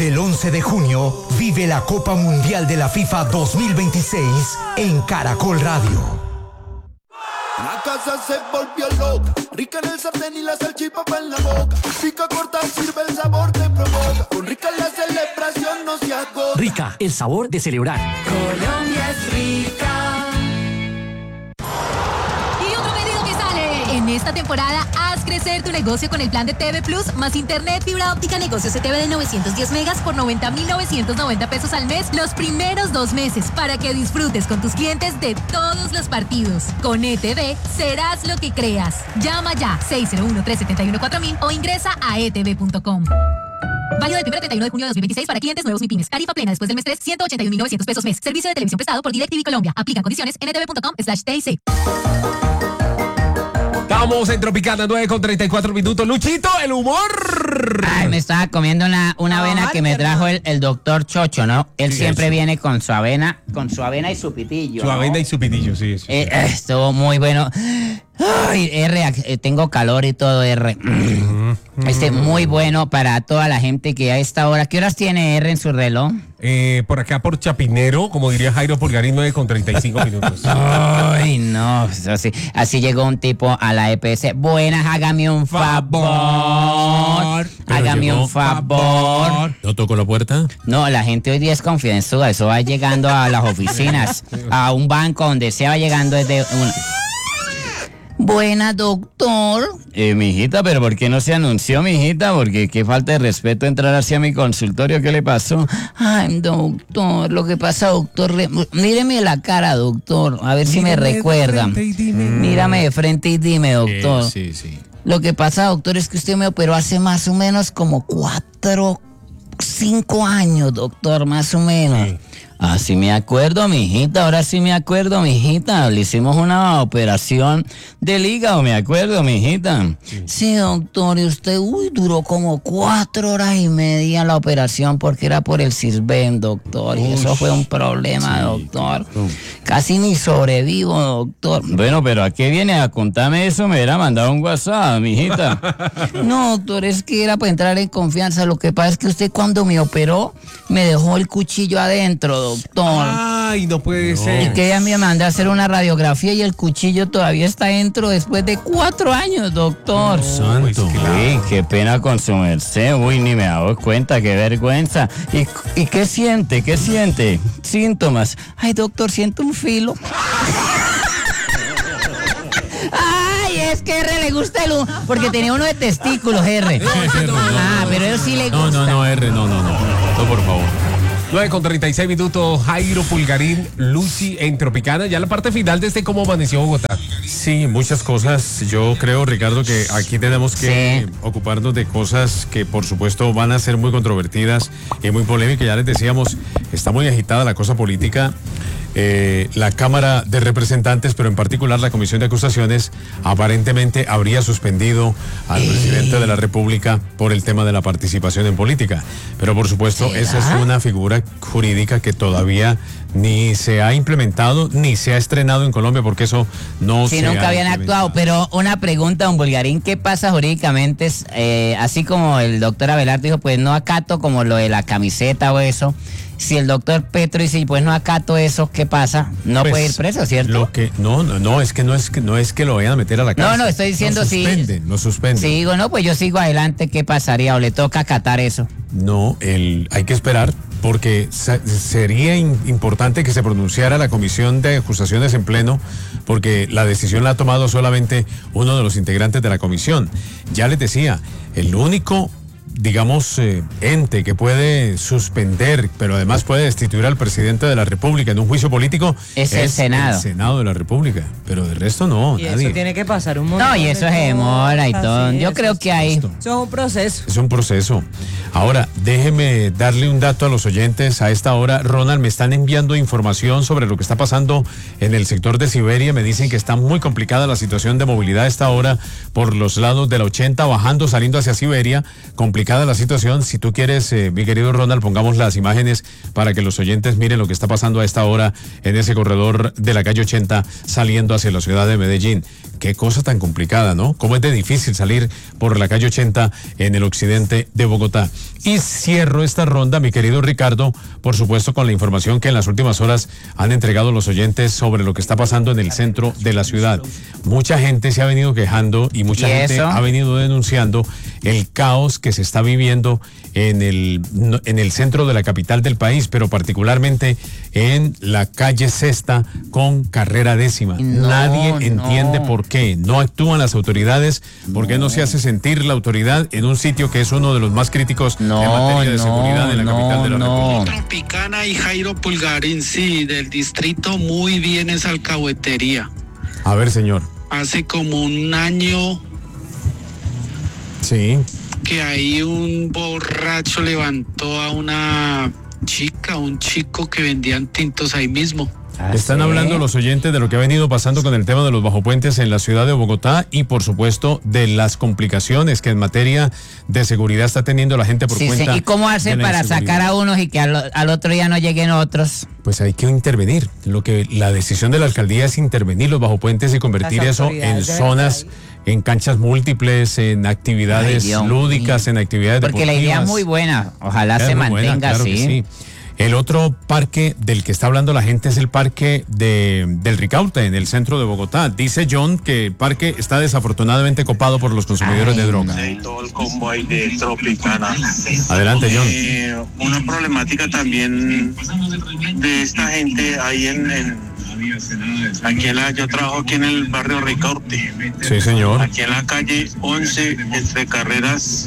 Desde el 11 de junio, vive la Copa Mundial de la FIFA 2026 en Caracol Radio. La casa se volvió loca, rica en el sartén y la salchipapa en la boca. Pica, corta, sirve, el sabor te provoca. Con Rica la celebración no se agota. Rica, el sabor de celebrar. Colombia es rica. Y otro pedido que sale. En esta temporada, haz crecer tu negocio con el plan de TV Plus más internet fibra óptica negocios CTV de 910 megas por 90,990 pesos al mes los primeros 2 meses para que disfrutes con tus clientes de todos los partidos. Con ETV serás lo que creas. Llama ya 601-371-4000 o ingresa a etv.com. Válido del 1 al 31 de junio de 2026 para clientes nuevos MIPYMES. Tarifa plena después del mes 3, 181.900 pesos mes. Servicio de televisión prestado por DirecTV Colombia. Aplican condiciones en etv.com/TIC. Estamos en Tropicana 9:34 minutos. Luchito, el humor. Ay, me estaba comiendo una avena que me trajo el doctor Chocho, ¿no? Él siempre viene con su avena y su pitillo. Su avena y su pitillo, sí. Estuvo muy bueno. Ay, tengo calor y todo, R. Muy bueno para toda la gente que a esta hora. ¿Qué horas tiene R en su reloj? Por acá por Chapinero, como diría Jairo Pulgarín, 9:35 minutos. Ay, no, así llegó un tipo a la EPS. Buenas, hágame un favor. Hágame un favor. ¿No tocó la puerta? No, la gente hoy día es confianzuda. Eso va llegando a las oficinas, a un banco, donde sea, va llegando desde una... Buena, doctor. Mijita, pero ¿por qué no se anunció, mijita? Porque qué falta de respeto entrar hacia mi consultorio. ¿Qué le pasó? Ay, doctor, lo que pasa, doctor, míreme la cara, doctor, a ver si me recuerda. Mírame de frente y dime, doctor. Sí. Lo que pasa, doctor, es que usted me operó hace más o menos como 5 años, doctor, más o menos. Sí. Ah, sí me acuerdo, mijita, ahora sí me acuerdo, mijita. Le hicimos una operación del hígado, me acuerdo, mijita. Sí, doctor, y usted, duró como 4 horas y media la operación porque era por el Sisbén, doctor. Y eso fue un problema, doctor. Casi ni sobrevivo, doctor. Bueno, pero ¿a qué viene a contarme eso? Me hubiera mandado un WhatsApp, mijita. No, doctor, es que era para entrar en confianza. Lo que pasa es que usted cuando me operó, me dejó el cuchillo adentro, doctor. Ay, no puede ser. Y que ella me mandó a hacer una radiografía y el cuchillo todavía está dentro después de 4 años, doctor. No, santo. Pues, qué pena con su merced. Uy, ni me hago cuenta, qué vergüenza. ¿Y qué siente? ¿Qué siente? Síntomas. Ay, doctor, siento un filo. Ay, es que R le gusta el porque tenía uno de testículos, R. Pero él sí le gusta. No, R, no, por favor. 9:36 minutos, Jairo Pulgarín, Lucy en Tropicana, ya la parte final de cómo amaneció Bogotá. Sí, muchas cosas. Yo creo, Ricardo, que aquí tenemos que ocuparnos de cosas que por supuesto van a ser muy controvertidas y muy polémicas. Ya les decíamos, está muy agitada la cosa política. La Cámara de Representantes, pero en particular la Comisión de Acusaciones, aparentemente habría suspendido al presidente de la República por el tema de la participación en política. Pero por supuesto, esa es una figura jurídica que todavía ni se ha implementado ni se ha estrenado en Colombia, porque eso no se ha nunca habían actuado. Pero una pregunta, don Bulgarín, ¿qué pasa jurídicamente? Así como el doctor Abelardo dijo, pues no acato como lo de la camiseta o eso. Si el doctor Petro dice, pues no acato eso, ¿qué pasa? No pues, puede ir preso, ¿cierto? No es que lo vayan a meter a la cárcel. No, estoy diciendo lo suspenden. Si digo, no, pues yo sigo adelante, ¿qué pasaría? ¿O le toca acatar eso? No, hay que esperar, porque sería importante que se pronunciara la Comisión de Acusaciones en pleno, porque la decisión la ha tomado solamente uno de los integrantes de la comisión. Ya les decía, el único ente que puede suspender, pero además puede destituir al presidente de la República en un juicio político es el Senado. El Senado de la República, pero de resto no, y nadie. Eso tiene que pasar un montón. No, y eso se demora y todo. Yo creo que hay. Eso es un proceso. Es un proceso. Ahora, déjeme darle un dato a los oyentes. A esta hora, Ronald, me están enviando información sobre lo que está pasando en el sector de Siberia. Me dicen que está muy complicada la situación de movilidad a esta hora por los lados de la 80, bajando, saliendo hacia Siberia, complicada complicada la situación. Si tú quieres, mi querido Ronald, pongamos las imágenes para que los oyentes miren lo que está pasando a esta hora en ese corredor de la calle 80 saliendo hacia la ciudad de Medellín. Qué cosa tan complicada, ¿no? Cómo es de difícil salir por la calle 80 en el occidente de Bogotá. Y cierro esta ronda, mi querido Ricardo, por supuesto, con la información que en las últimas horas han entregado los oyentes sobre lo que está pasando en el centro de la ciudad. Mucha gente se ha venido quejando y mucha gente ha venido denunciando el caos que se está viviendo en el centro de la capital del país, pero particularmente en la calle Sexta con Carrera Décima. Nadie entiende por qué no actúan las autoridades, por qué no se hace sentir la autoridad en un sitio que es uno de los más críticos en materia de seguridad en la capital de la República. Tropicana y Jairo Pulgarín, sí, del distrito muy bien es alcahuetería. A ver, señor. Hace como un año sí, que ahí un borracho levantó a una chica, un chico que vendían tintos ahí mismo. Están hablando los oyentes de lo que ha venido pasando con el tema de los bajopuentes en la ciudad de Bogotá y por supuesto de las complicaciones que en materia de seguridad está teniendo la gente por cuenta. ¿Y cómo hace para sacar a unos y que al otro día no lleguen otros? Pues hay que intervenir. La decisión de la alcaldía es intervenir los bajopuentes y convertir eso en zonas, en canchas múltiples, en actividades lúdicas, en actividades deportivas. Porque la idea es muy buena, ojalá se mantenga así. Sí. El otro parque del que está hablando la gente es el parque del Ricaurte, en el centro de Bogotá. Dice John que el parque está desafortunadamente copado por los consumidores de droga. Sí, todo el combo ahí de Tropicana. Adelante, John. Una problemática también de esta gente ahí yo trabajo aquí en el barrio Ricaurte. Sí, señor. Aquí en la calle 11, entre carreras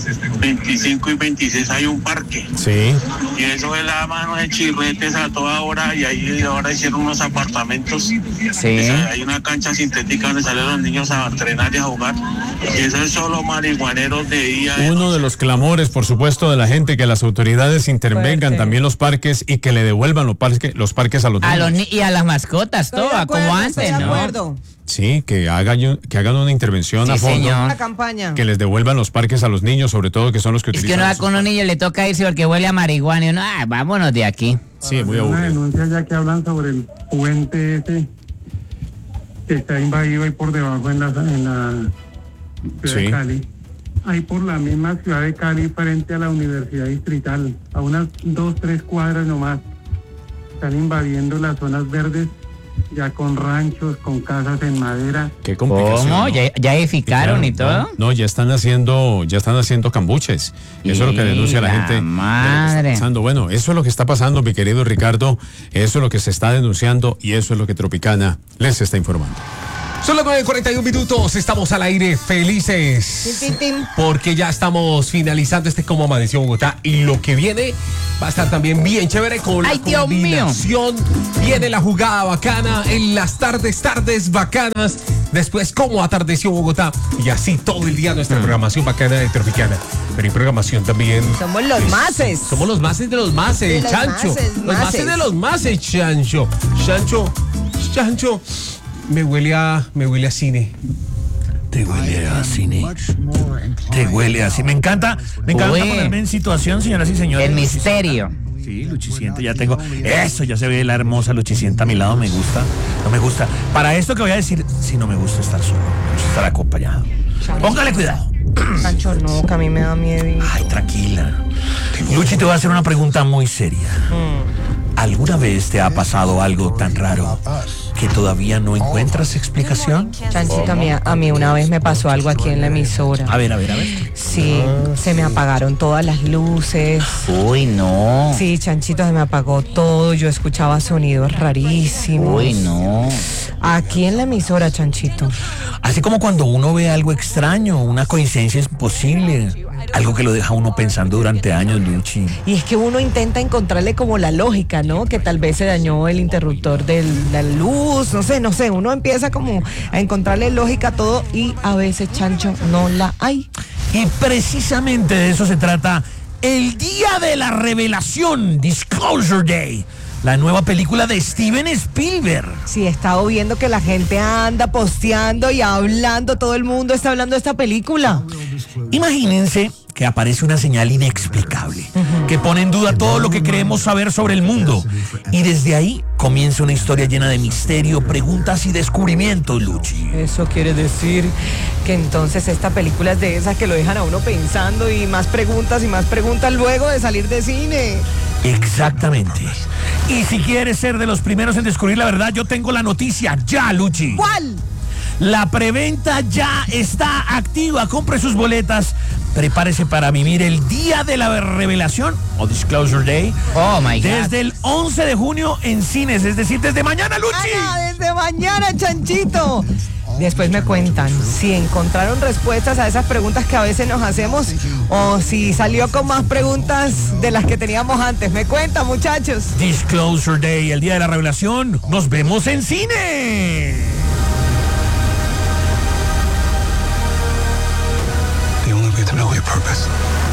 25 y 26 hay un parque. Sí. Y eso es la mano de chirretes a toda hora y ahí ahora hicieron unos apartamentos. Sí. Hay una cancha sintética donde salen los niños a entrenar y a jugar. Y eso es solo marihuaneros de día. Uno de los clamores, por supuesto, de la gente, que las autoridades intervengan también los parques y que le devuelvan los parques a los niños. Y a las mascotas, todo, como antes, ¿no? Sí, que hagan una intervención a fondo. La campaña. Que les devuelvan los parques a los niños, sobre todo que son los que utilizan. Es que uno va con un niño y le toca irse porque huele a marihuana y uno, vámonos de aquí. Sí, muy aburrido. Una denuncia ya que hablan sobre el puente ese que está invadido ahí por debajo en la ciudad de Cali. Ahí por la misma ciudad de Cali, frente a la Universidad Distrital, a unas 2-3 cuadras nomás. Están invadiendo las zonas verdes, ya con ranchos, con casas en madera. Qué complicación. ¿Cómo? ¿Ya edificaron y todo? No, ya están haciendo cambuches. Eso es lo que denuncia la gente. Madre. Bueno, eso es lo que está pasando, mi querido Ricardo. Eso es lo que se está denunciando y eso es lo que Tropicana les está informando. Son las 9:41 minutos, estamos al aire felices porque ya estamos finalizando Cómo Amaneció Bogotá y lo que viene va a estar también bien chévere con la combinación. Viene la jugada bacana en las tardes bacanas, después Cómo Atardeció Bogotá y así todo el día nuestra programación bacana de Tropicana. Pero hay programación también. Somos los mases. Somos los mases de los mases, Chancho. Los mases de los mases, Chancho. Chancho. Me huele a cine. Te huele a cine. Te huele así. Me encanta ponerme en situación, señoras y señores. El misterio. Sí, Luchicienta, ya tengo. Eso, ya se ve la hermosa Luchicienta a mi lado. Me gusta. No me gusta. Para esto que voy a decir, sí, no me gusta estar solo. Me gusta estar acompañado. Póngale cuidado. Sancho, no, que a mí me da miedo. Ay, tranquila. Luchi, te voy a hacer una pregunta muy seria. ¿Alguna vez te ha pasado algo tan raro que todavía no encuentras explicación? Chanchito, a mí una vez me pasó algo aquí en la emisora. A ver. Sí, se me apagaron todas las luces. Uy, no. Sí, Chanchito, se me apagó todo. Yo escuchaba sonidos rarísimos. Uy, no. Aquí en la emisora, Chanchito. Así como cuando uno ve algo extraño, una coincidencia imposible, algo que lo deja uno pensando durante años, Luchi. Y es que uno intenta encontrarle como la lógica, ¿no? Que tal vez se dañó el interruptor de la luz, no sé. Uno empieza como a encontrarle lógica a todo y a veces, Chancho, no la hay. Y precisamente de eso se trata el Día de la Revelación, Disclosure Day. La nueva película de Steven Spielberg. Sí, he estado viendo que la gente anda posteando y hablando, todo el mundo está hablando de esta película. Imagínense que aparece una señal inexplicable, que pone en duda todo lo que creemos saber sobre el mundo. Y desde ahí comienza una historia llena de misterio, preguntas y descubrimientos, Luchi. Eso quiere decir que entonces esta película es de esas que lo dejan a uno pensando y más preguntas luego de salir de cine. Exactamente. Y si quieres ser de los primeros en descubrir la verdad, yo tengo la noticia ya, Luchi. ¿Cuál? La preventa ya está activa. Compre sus boletas. Prepárese para vivir el día de la revelación o Disclosure Day. Oh my God. Desde el 11 de junio en cines, es decir, desde mañana, Luchi. Desde mañana, Chanchito. Después me cuentan si encontraron respuestas a esas preguntas que a veces nos hacemos o si salió con más preguntas de las que teníamos antes. Me cuentan, muchachos. Disclosure Day, el día de la revelación. Nos vemos en cine. The only way to know your purpose